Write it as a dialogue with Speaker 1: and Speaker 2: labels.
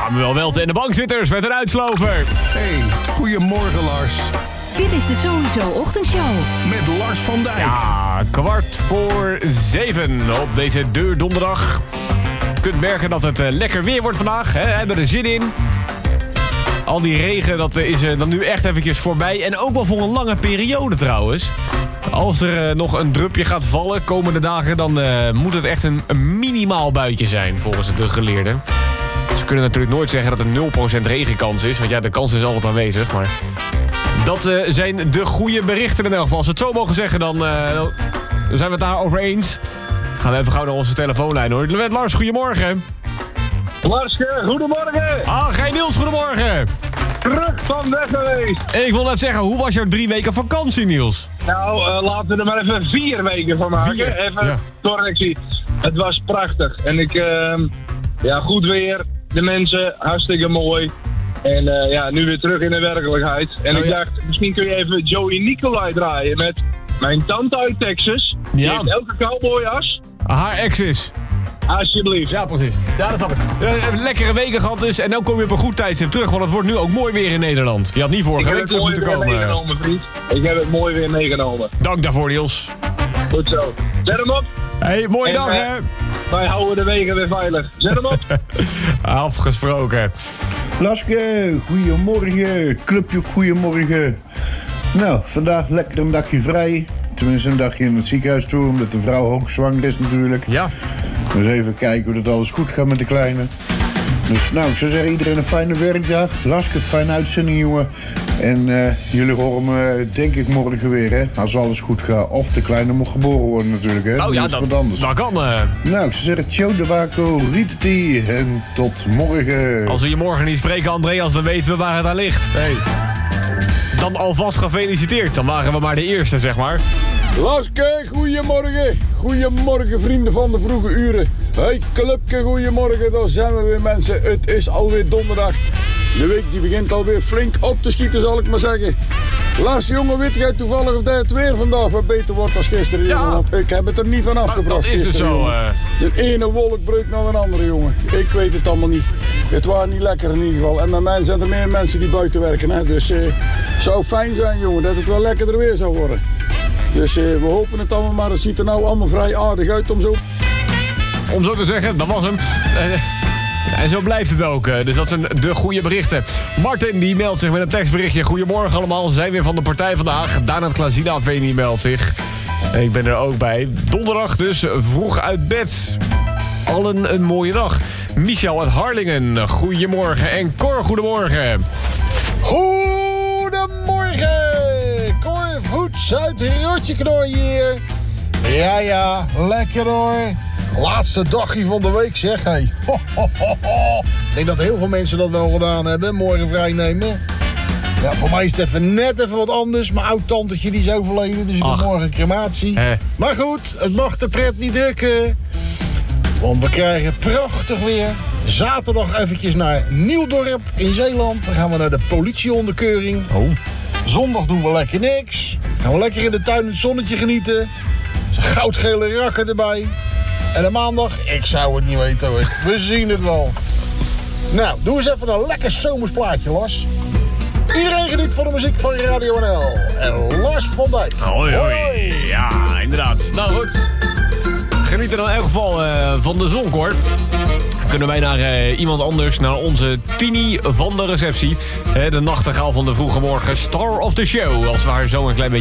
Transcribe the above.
Speaker 1: Samuel Welte en de bankzitters met een uitslover.
Speaker 2: Hey, goedemorgen Lars.
Speaker 3: Dit is de Sowieso Ochtendshow.
Speaker 2: Met Lars van Dijk.
Speaker 1: Ja, 6:15 op deze donderdag. Je kunt merken dat het lekker weer wordt vandaag. Hè? We hebben er zin in. Al die regen, dat is dan nu echt eventjes voorbij. En ook wel voor een lange periode trouwens. Als er nog een drupje gaat vallen komende dagen, dan moet het echt een minimaal buitje zijn, volgens de geleerden. Ze kunnen natuurlijk nooit zeggen dat er 0% regenkans is. Want ja, de kans is altijd aanwezig. Maar dat zijn de goede berichten in elk geval. Als we het zo mogen zeggen, dan zijn we het daarover eens. Gaan we even gauw naar onze telefoonlijn hoor. Met Lars, goedemorgen.
Speaker 4: Lars, goedemorgen.
Speaker 1: Gij Niels, goedemorgen.
Speaker 4: Terug van weg geweest.
Speaker 1: Ik wil net zeggen, hoe was jouw 3 weken vakantie, Niels?
Speaker 4: Nou, laten we er maar even 4 weken van maken.
Speaker 1: 4?
Speaker 4: Even
Speaker 1: Ja.
Speaker 4: correctie. Het was prachtig. En goed weer. De mensen, hartstikke mooi. En nu weer terug in de werkelijkheid. En ik dacht, misschien kun je even Joey Nicolai draaien met mijn tante uit Texas. Die
Speaker 1: Ja.
Speaker 4: heeft elke cowboyjas.
Speaker 1: Haar ex is.
Speaker 4: Alsjeblieft.
Speaker 1: Ja, precies. Ja, dat snap ik. Lekkere weken gehad dus. En dan kom je op een goed tijdstip terug. Want het wordt nu ook mooi weer in Nederland. Je had niet vorige week terug moeten komen.
Speaker 4: Meegenomen, vriend. Ik heb het mooi weer meegenomen.
Speaker 1: Dank daarvoor, Niels.
Speaker 4: Goed zo. Zet hem op.
Speaker 1: Hey, mooie
Speaker 4: En,
Speaker 1: dag, hè?
Speaker 4: Wij houden de wegen weer veilig. Zet hem op.
Speaker 1: Afgesproken.
Speaker 5: Laske, goedemorgen. Clubje, goedemorgen. Nou, vandaag lekker een dagje vrij. Tenminste, een dagje in het ziekenhuis toe, omdat de vrouw ook zwanger is natuurlijk.
Speaker 1: Ja.
Speaker 5: Dus even kijken hoe dat alles goed gaat met de kleine. Dus nou, ik zou zeggen, iedereen een fijne werkdag. Laske, fijne uitzending, jongen. En jullie horen me, denk ik, morgen weer, hè. Als alles goed gaat. Of de kleine moet geboren worden natuurlijk, hè.
Speaker 1: Oh ja,
Speaker 5: dat is wat anders.
Speaker 1: dat kan.
Speaker 5: Nou, ik zou zeggen, ciao de Waco, Rieteti en tot morgen.
Speaker 1: Als we je morgen niet spreken, Andreas, dan weten we waar het aan ligt. Hey. Dan alvast gefeliciteerd. Dan waren we maar de eerste, zeg maar.
Speaker 6: Laske, goedemorgen. Goedemorgen, vrienden van de vroege uren. Hey, clubke, goedemorgen. Daar zijn we weer, mensen. Het is alweer donderdag. De week die begint alweer flink op te schieten, zal ik maar zeggen. Lars, jongen, weet jij toevallig of dat het weer vandaag wat beter wordt dan gisteren, jongen? Want ik heb het er niet van afgebracht.
Speaker 1: Dat is dus
Speaker 6: gisteren,
Speaker 1: zo.
Speaker 6: jongen. De ene wolkbreuk naar de andere, jongen. Ik weet het allemaal niet. Het was niet lekker in ieder geval. En bij mij zijn er meer mensen die buiten werken, hè. Dus het zou fijn zijn, jongen, dat het wel lekkerder weer zou worden. Dus we hopen het allemaal, maar het ziet er nou allemaal vrij aardig uit om zo
Speaker 1: te zeggen, dat was hem. En zo blijft het ook. Dus dat zijn de goede berichten. Martin die meldt zich met een tekstberichtje. Goedemorgen allemaal, we zijn weer van de partij vandaag. Daan Klazina Veni meldt zich. Ik ben er ook bij. Donderdag dus, vroeg uit bed. Allen een mooie dag. Michel uit Harlingen, goedemorgen. En Cor, goedemorgen.
Speaker 7: Goedemorgen! Cor Voets uit Rotjeknoor hier. Ja, lekker hoor. Laatste dagje van de week zeg, hé. Ik denk dat heel veel mensen dat wel gedaan hebben, morgen vrij nemen. Ja, voor mij is het net even wat anders. Mijn oud-tantetje die is overleden, dus ik heb morgen crematie. Maar goed, het mag de pret niet drukken. Want we krijgen prachtig weer. Zaterdag eventjes naar Nieuwdorp in Zeeland. Dan gaan we naar de politieonderkeuring. Zondag doen we lekker niks. Gaan we lekker in de tuin het zonnetje genieten. Zo'n goudgele rakker erbij. En de maandag, ik zou het niet weten hoor. We zien het wel. Nou, doe eens even een lekker zomers plaatje, Lars. Iedereen geniet van de muziek van Radio NL. En Lars van Dijk.
Speaker 1: Hoi. Ja, inderdaad. Nou goed. Geniet er dan in elk geval van de zon, hoor. Kunnen wij naar iemand anders, naar onze Tini van de receptie. De nachtegaal van de vroege morgen, star of the show. Als we haar zo een klein beetje